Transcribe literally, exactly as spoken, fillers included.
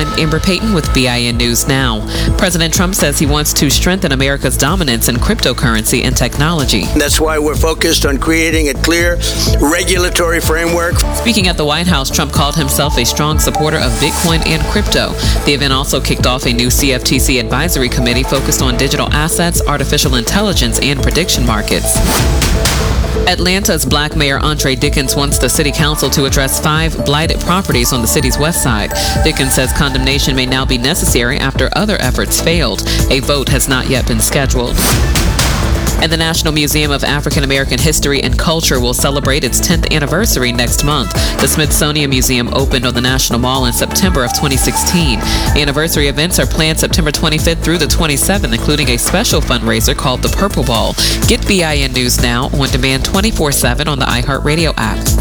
I'm Amber Payton with B I N News Now. President Trump says he wants to strengthen America's dominance in cryptocurrency and technology. That's why we're focused on creating a clear regulatory framework. Speaking at the White House, Trump called himself a strong supporter of Bitcoin and crypto. The event also kicked off a new C F T C advisory committee focused on digital assets, artificial intelligence, and prediction markets. Atlanta's Black Mayor Andre Dickens wants the city council to address five blighted properties on the city's west side. Dickens says condemnation may now be necessary after other efforts failed. A vote has not yet been scheduled. And the National Museum of African American History and Culture will celebrate its tenth anniversary next month. The Smithsonian Museum opened on the National Mall in September of twenty sixteen. Anniversary events are planned September twenty-fifth through the twenty-seventh, including a special fundraiser called the Purple Ball. Get B I N News Now on demand twenty-four seven on the iHeartRadio app.